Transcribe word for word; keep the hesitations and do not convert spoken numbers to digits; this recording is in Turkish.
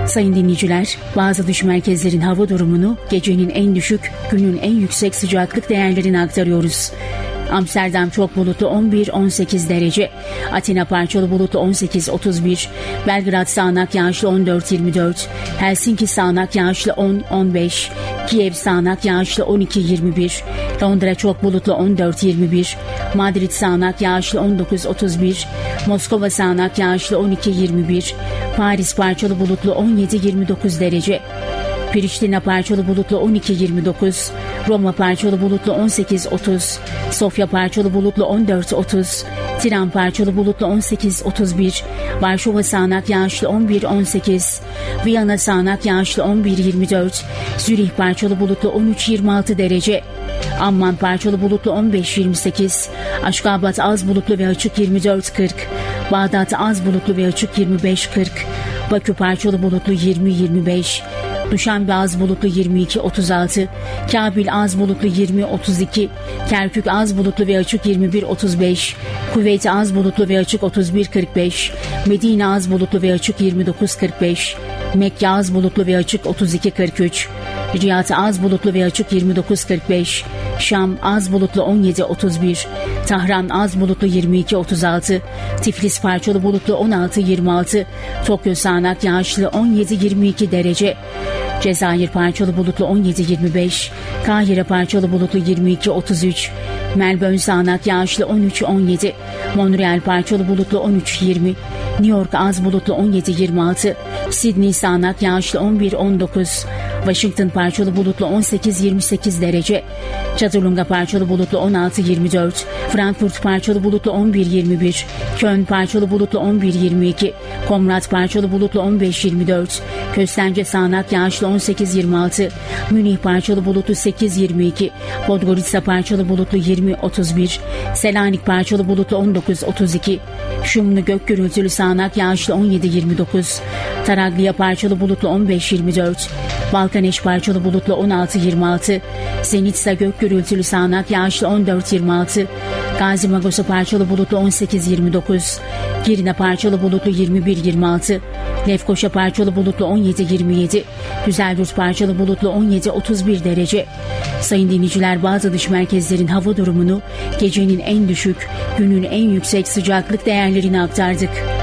Sayın dinleyiciler, bazı dış merkezlerin hava durumunu, gecenin en düşük, günün en yüksek sıcaklık değerlerini aktarıyoruz. Amsterdam çok bulutlu on bir on sekiz derece, Atina parçalı bulutlu on sekiz otuz bir, Belgrad sağanak yağışlı on dört yirmi dört, Helsinki sağanak yağışlı on on beş, Kiev sağanak yağışlı on iki yirmi bir, Londra çok bulutlu on dört yirmi bir, Madrid sağanak yağışlı on dokuz otuz bir, Moskova sağanak yağışlı on iki yirmi bir, Paris parçalı bulutlu on yedi yirmi dokuz derece, Priştina parçalı bulutlu on iki yirmi dokuz, Roma parçalı bulutlu on sekiz otuz, Sofya parçalı bulutlu on dört otuz, Tiran parçalı bulutlu on sekiz otuz bir, Varşova sağanak yağışlı on bir on sekiz, Viyana sağanak yağışlı on bir yirmi dört, Zürih parçalı bulutlu on üç yirmi altı derece, Amman parçalı bulutlu on beş yirmi sekiz, Aşgabat az bulutlu ve açık yirmi dört kırk, Bağdat az bulutlu ve açık yirmi beş kırk, Bakü parçalı bulutlu yirmi yirmi beş, Duşanbe az bulutlu yirmi iki otuz altı, Kabil az bulutlu yirmi otuz iki, Kerkük az bulutlu ve açık yirmi bir otuz beş, Kuveyt az bulutlu ve açık otuz bir kırk beş, Medine az bulutlu ve açık yirmi dokuz kırk beş, Mekke az bulutlu ve açık otuz iki kırk üç, Riyad az bulutlu ve açık yirmi dokuz kırk beş, Şam az bulutlu on yedi otuz bir, Tahran az bulutlu yirmi iki otuz altı, Tiflis parçalı bulutlu on altı yirmi altı, Tokyo sağanak yağışlı on yedi yirmi iki derece, Cezayir parçalı bulutlu on yedi yirmi beş, Kahire parçalı bulutlu yirmi iki otuz üç, Melbourne sağanak yağışlı on üç on yedi, Montreal parçalı bulutlu on üç yirmi, New York az bulutlu on yedi yirmi altı, Sydney sağanak yağışlı on bir on dokuz, Washington parçalı bulutlu on sekiz yirmi sekiz derece, Çadırlunga parçalı bulutlu on altı yirmi dört, Frankfurt parçalı bulutlu on bir yirmi bir, Köln parçalı bulutlu on bir yirmi iki, Komrad parçalı bulutlu on beş yirmi dört, Köstence sağanak yağışlı on sekiz yirmi altı, Münih parçalı bulutlu sekiz yirmi iki, Podgorica parçalı bulutlu yirmi otuz bir, Selanik parçalı bulutlu on dokuz otuz iki, Şumlu gök gürültülü sağanak yağışlı on yedi yirmi dokuz, Taraglia parçalı bulutlu on beş yirmi dört, Balkaneş parçalı bulutlu on altı yirmi altı, Zenitsa gök gürültülü sağanak yağışlı on dört yirmi altı, Gazi Magosa parçalı bulutlu on sekiz yirmi dokuz, Girne parçalı bulutlu yirmi bir yirmi altı, Lefkoşa parçalı bulutlu on yedi yirmi yedi, Güzelyurt parçalı bulutlu on yedi otuz bir derece. Sayın dinleyiciler, bazı dış merkezlerin hava durumunu, gecenin en düşük, günün en yüksek sıcaklık değerlerini aktardık.